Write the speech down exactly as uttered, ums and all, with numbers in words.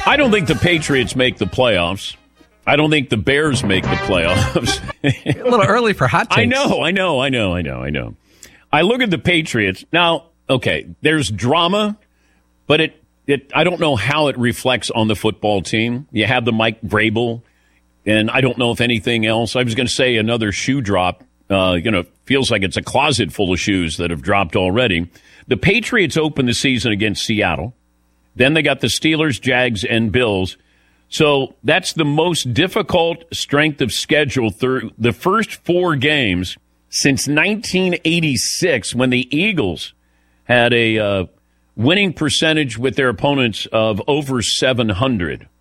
I don't think the Patriots make the playoffs. I don't think the Bears make the playoffs. A little early for hot takes. I know, I know, I know, I know, I know. I look at the Patriots. Now, okay, there's drama, but it, it I don't know how it reflects on the football team. You have the Mike Vrabel, and I don't know if anything else. I was going to say another shoe drop. Uh, you know, feels like it's a closet full of shoes that have dropped already. The Patriots opened the season against Seattle. Then they got the Steelers, Jags, and Bills. So that's the most difficult strength of schedule through the first four games since nineteen eighty-six, when the Eagles had a uh, winning percentage with their opponents of over seven hundred.